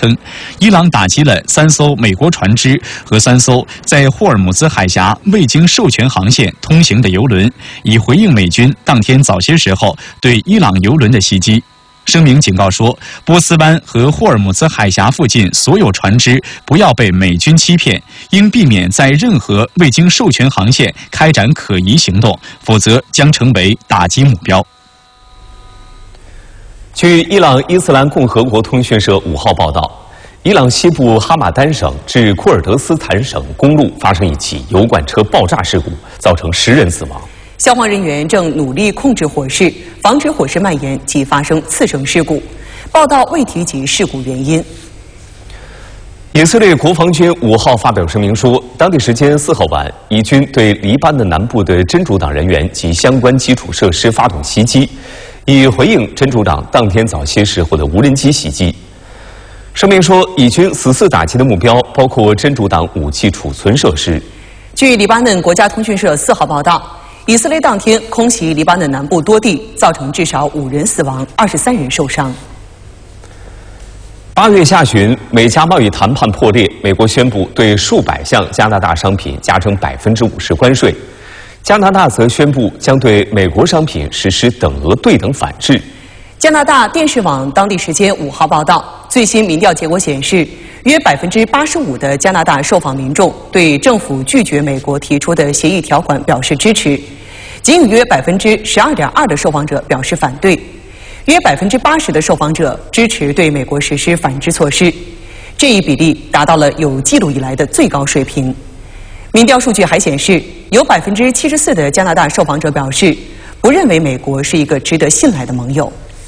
称，伊朗打击了3艘美国船只和3艘在霍尔木兹海峡未经授权航线通行的油轮，以回应美军当天早些时候对伊朗油轮的袭击。声明警告说，波斯湾和霍尔木兹海峡附近所有船只不要被美军欺骗，应避免在任何未经授权航线开展可疑行动，否则将成为打击目标。 据伊朗伊斯兰共和国通讯社5号报道，伊朗西部哈马丹省至库尔德斯坦省公路发生一起油罐车爆炸事故，造成10人死亡。 消防人员正努力控制火势，防止火势蔓延及发生次生事故。报道未提及事故原因。 以色列国防军5号发表声明说，当地时间4号晚，以军对黎巴嫩南部的真主党人员及相关基础设施发动袭击，以回应真主党当天早些时候的无人机袭击。声明说，以军此次打击的目标包括真主党武器储存设施。 据黎巴嫩国家通讯社4号报道，以色列当天空袭黎巴嫩南部多地，造成至少5人死亡，23人受伤。 8月下旬，美加贸易谈判破裂，美国宣布对数百项加拿大商品加征50%关税，加拿大则宣布将对美国商品实施等额对等反制。 加拿大电视网当地时间5号报道，最新民调结果显示，约85%的加拿大受访民众对政府拒绝美国提出的协议条款表示支持，仅有约12.2%的受访者表示反对，约80%的受访者支持对美国实施反制措施，这一比例达到了有记录以来的最高水平。民调数据还显示，有74%的加拿大受访者表示不认为美国是一个值得信赖的盟友。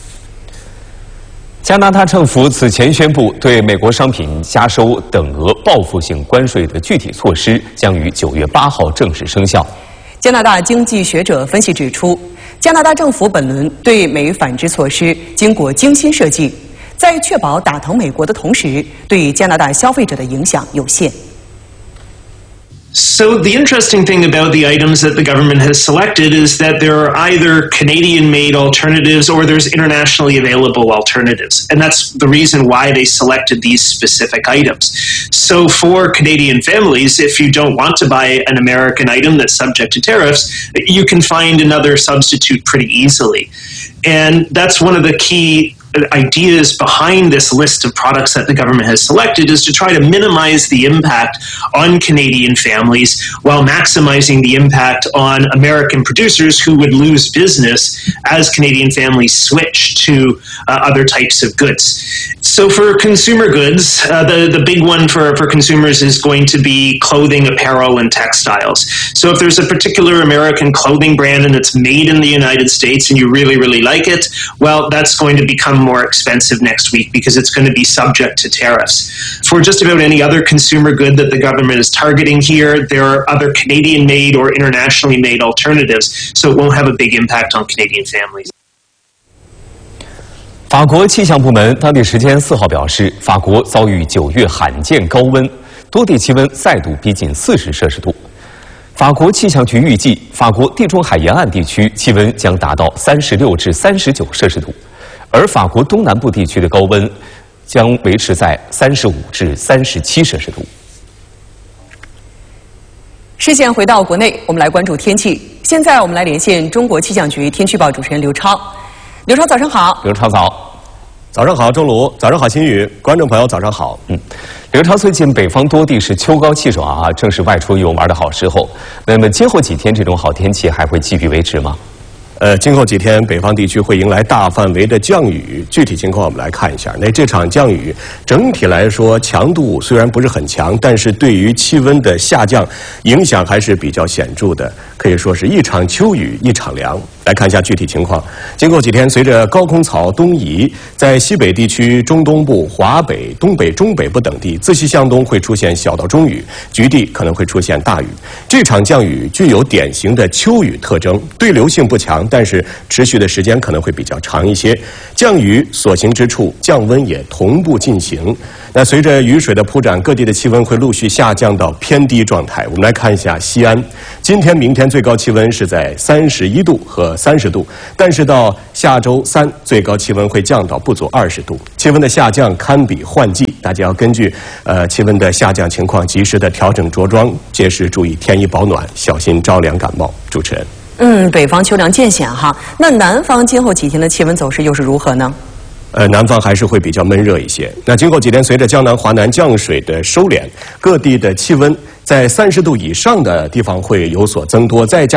加拿大政府此前宣布，对美国商品加收等额报复性关税的具体措施将于9月8号正式生效。 加拿大经济学者分析指出，加拿大政府本轮对美反制措施经过精心设计，在确保打疼美国的同时，对加拿大消费者的影响有限。 So the interesting thing about the items that the government has selected is that there are either Canadian-made alternatives or there's internationally available alternatives. And that's the reason why they selected these specific items. So for Canadian families, if you don't want to buy an American item that's subject to tariffs, you can find another substitute pretty easily. And that's one of the key ideas behind this list of products that the government has selected, is to try to minimize the impact on Canadian families while maximizing the impact on American producers who would lose business as Canadian families switch to other types of goods. So for consumer goods, the big one for consumers is going to be clothing, apparel, and textiles. So if there's a particular American clothing brand and it's made in the United States and you really, really like it, well, that's going to become more expensive next week because it's going to be subject to tariffs. For just about any other consumer good that the government is targeting here, there are other Canadian-made or internationally made alternatives, so it won't have a big impact on Canadian families. 法国气象部门当地时间4号表示，法国遭遇9月罕见高温，多地气温再度逼近40摄氏度。法国气象局预计，法国地中海沿岸地区气温将达到36至39摄氏度。而法国东南部地区的高温将维持在35至37摄氏度。 视线回到国内，我们来关注天气。现在我们来连线中国气象局天气报主持人刘超。刘超，早上好。 刘超早。 早上好，周卢。早上好，新宇。观众朋友，早上好。 刘超，最近北方多地是秋高气爽啊，正是外出游玩的好时候。那么今后几天这种好天气还会继续维持吗？ 今后几天北方地区会迎来大范围的降雨，具体情况我们来看一下。那这场降雨整体来说强度虽然不是很强，但是对于气温的下降影响还是比较显著的，可以说是一场秋雨一场凉。来看一下具体情况。今后几天，随着高空槽东移，在西北地区、中东部、华北、东北、中北部等地，自西向东会出现小到中雨，局地可能会出现大雨。这场降雨具有典型的秋雨特征，对流性不强，但是持续的时间可能会比较长一些。降雨所行之处，降温也同步进行。那随着雨水的铺展，各地的气温会陆续下降到偏低状态。我们来看一下西安，今天、明天最高气温是在31度和 30度，但是到下周3，最高气温会降到不足20度，气温的下降堪比换季，大家要根据气温的下降情况及时的调整着装，届时注意添衣保暖，小心着凉感冒。主持人， 北方秋凉渐显哈，那南方今后几天的气温走势又是如何呢？ 南方还是会比较闷热一些。那今后几天，随着江南、华南降水的收敛，各地的气温在30度以上的地方会有所增多，再加